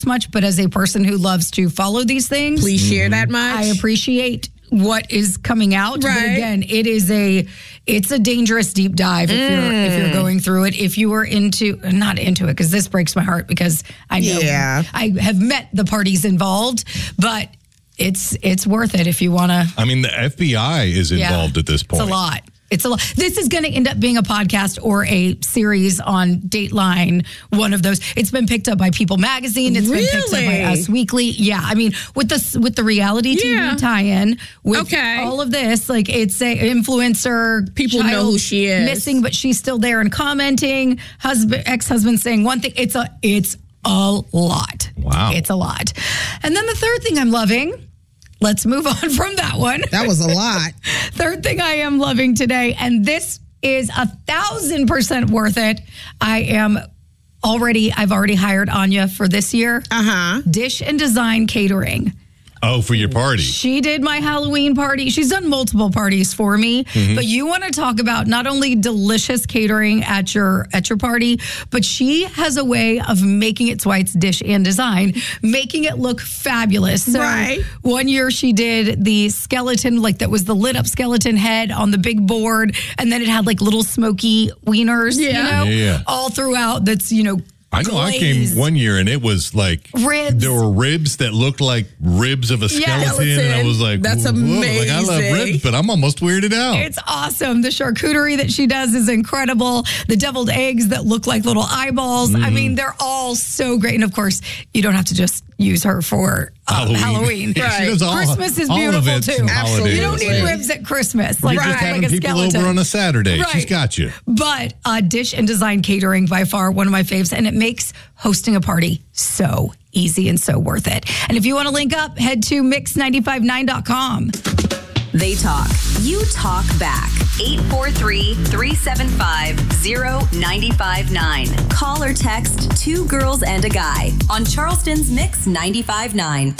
much, but as a person who loves to follow these things, please share that much. I appreciate what is coming out. Right. But again, it's a dangerous deep dive if you're going through it. If you are not into it, because this breaks my heart because I know I have met the parties involved, but it's worth it if you want to. I mean, the FBI is involved at this point. It's a lot. It's a lot. This is going to end up being a podcast or a series on Dateline, one of those. It's been picked up by People Magazine. It's been picked up by Us Weekly. Yeah, I mean, with the reality TV tie-in, with all of this, like it's a influencer. People know who she is. Missing, but she's still there and commenting. Ex-husband saying one thing. It's a lot. Wow. It's a lot. And then the third thing I'm loving. Let's move on from that one. That was a lot. Third thing I am loving today, and this is 1,000% worth it. I've already hired Anya for this year. Dish and Design Catering. Oh, for your party. She did my Halloween party. She's done multiple parties for me. But you want to talk about not only delicious catering at your party, but she has a way of making it, so why it's Dish and Design, making it look fabulous. So one year she did the skeleton, like that was the lit up skeleton head on the big board. And then it had like little smoky wieners, all throughout. That's, I know I came one year and it was like ribs. There were ribs that looked like ribs of a skeleton. And I was like, that's amazing. Like, I love ribs, but I'm almost weirded out. It's awesome. The charcuterie that she does is incredible. The deviled eggs that look like little eyeballs. I mean, they're all so great. And of course, you don't have to just use her for Halloween. Christmas is beautiful too. Absolutely. You don't need ribs at Christmas. Like, You're just having people skeleton. over on a Saturday. She's got you. But Dish and Design Catering, by far one of my faves, and it makes hosting a party so easy and so worth it. And if you want to link up, head to mix959.com. They talk. You talk back. 843-375-0959. Call or text 2 girls and a guy on Charleston's Mix 95.9.